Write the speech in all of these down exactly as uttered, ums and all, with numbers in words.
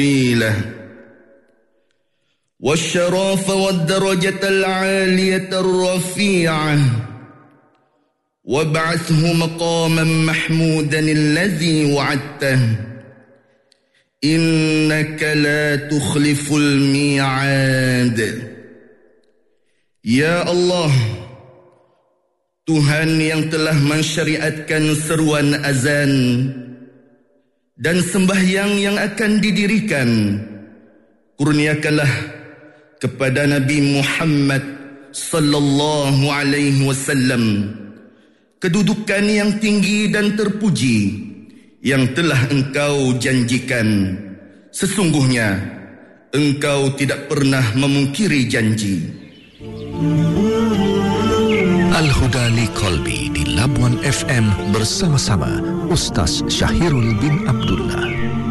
والشرف والدرجة العالية الرفيعة وابعثه مقاما محمودا الذي وعدته إنك لا تخلف الميعاد. Ya Allah, Tuhan yang telah mensyariatkan seruan azan dan sembahyang yang akan didirikan, kurniakanlah kepada Nabi Muhammad sallallahu alaihi wasallam kedudukan yang tinggi dan terpuji yang telah Engkau janjikan. Sesungguhnya Engkau tidak pernah memungkiri janji. Al-Huda li Qalbi di Labuan F M bersama-sama Ustaz Syahirul bin Abdullah.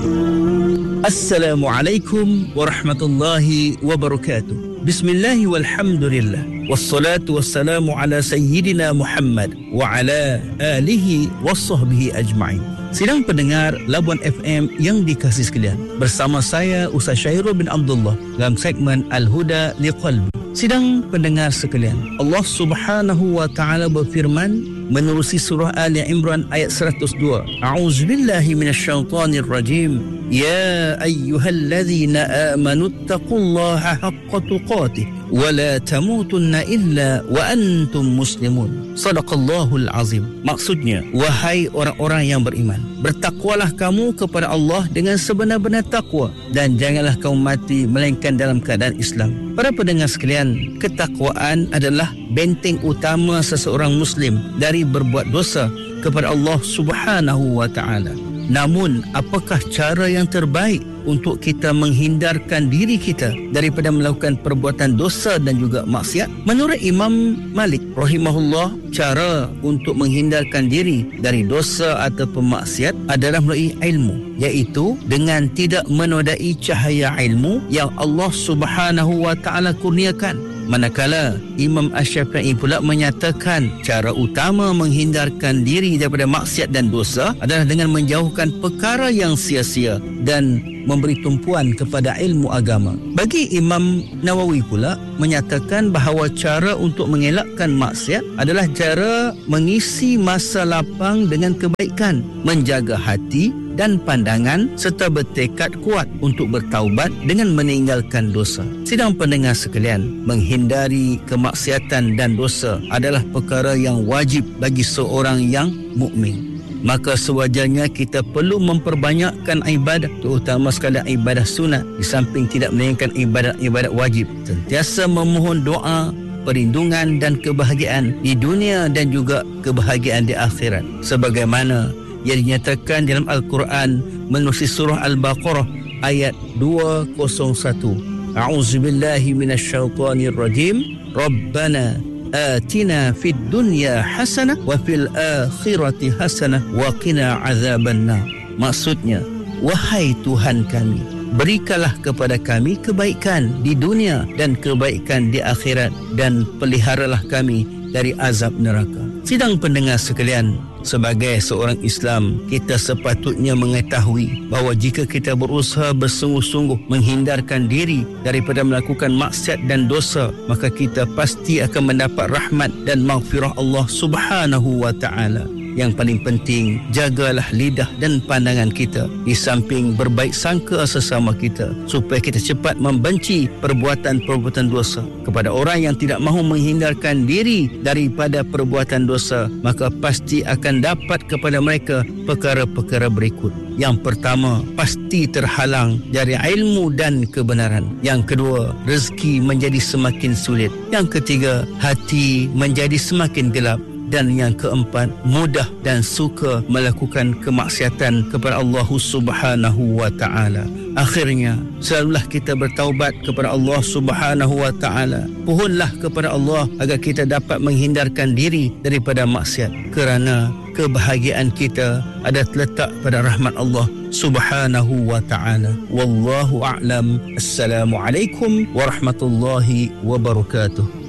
Assalamualaikum warahmatullahi wabarakatuh. Bismillahi walhamdulillah. Wassalatu wassalamu ala sayyidina Muhammad wa ala alihi wa sahbihi ajma'in. Sidang pendengar Labuan F M yang dikasihi sekalian, bersama saya Ustaz Syahirul bin Abdullah dalam segmen Al-Huda li Qalbi. Sidang pendengar sekalian, Allah Subhanahu wa taala berfirman menerusi surah Ali Imran ayat seratus dua. A'udzubillahi minasyaitonir rajim. Ya ayyuhalladzina amanu taqullaha haqqa tuqatih wa la tamutunna illa wa antum muslimun. Sadaqallahul azim. Maksudnya, wahai orang-orang yang beriman, bertakwalah kamu kepada Allah dengan sebenar-benar takwa dan janganlah kamu mati melainkan dalam keadaan Islam. Para pendengar sekalian, ketakwaan adalah benteng utama seseorang muslim dari berbuat dosa kepada Allah Subhanahu wa taala. Namun, apakah cara yang terbaik untuk kita menghindarkan diri kita daripada melakukan perbuatan dosa dan juga maksiat? Menurut Imam Malik rahimahullah, cara untuk menghindarkan diri dari dosa atau maksiat adalah melalui ilmu, iaitu dengan tidak menodai cahaya ilmu yang Allah Subhanahu wa taala kurniakan. Manakala Imam Asy-Syafi'i pula menyatakan cara utama menghindarkan diri daripada maksiat dan dosa adalah dengan menjauhkan perkara yang sia-sia dan memberi tumpuan kepada ilmu agama. Bagi Imam Nawawi pula menyatakan bahawa cara untuk mengelakkan maksiat adalah cara mengisi masa lapang dengan kebaikan, menjaga hati dan pandangan serta bertekad kuat untuk bertaubat dengan meninggalkan dosa. Sidang pendengar sekalian, menghindari kemaksiatan dan dosa adalah perkara yang wajib bagi seorang yang mukmin. Maka sewajarnya kita perlu memperbanyakkan ibadah, terutama sekali ibadah sunat, di samping tidak meninggalkan ibadat-ibadat wajib. Sentiasa memohon doa, perlindungan dan kebahagiaan di dunia dan juga kebahagiaan di akhirat, sebagaimana yang dinyatakan dalam Al-Quran menerusi surah Al-Baqarah ayat dua kosong satu. A'udzubillahi minasyaitonir rajim. Rabbana atina fid dunya hasanah wa fil akhirati hasanah wa qina azabannar. Maksudnya, wahai Tuhan kami, berikanlah kepada kami kebaikan di dunia dan kebaikan di akhirat, dan peliharalah kami dari azab neraka. Sidang pendengar sekalian, sebagai seorang Islam, kita sepatutnya mengetahui bahawa jika kita berusaha bersungguh-sungguh menghindarkan diri daripada melakukan maksiat dan dosa, maka kita pasti akan mendapat rahmat dan maghfirah Allah Subhanahu wa taala. Yang paling penting, jagalah lidah dan pandangan kita, di samping berbaik sangka sesama kita, supaya kita cepat membenci perbuatan-perbuatan dosa. Kepada orang yang tidak mahu menghindarkan diri daripada perbuatan dosa, maka pasti akan dapat kepada mereka perkara-perkara berikut. Yang pertama, pasti terhalang dari ilmu dan kebenaran. Yang kedua, rezeki menjadi semakin sulit. Yang ketiga, hati menjadi semakin gelap. Dan yang keempat, mudah dan suka melakukan kemaksiatan kepada Allah Subhanahu wa taala. Akhirnya, selalulah kita bertaubat kepada Allah Subhanahu wa taala. Pohonlah kepada Allah agar kita dapat menghindarkan diri daripada maksiat, kerana kebahagiaan kita ada terletak pada rahmat Allah Subhanahu wa taala. Wallahu a'lam. Assalamualaikum warahmatullahi wabarakatuh.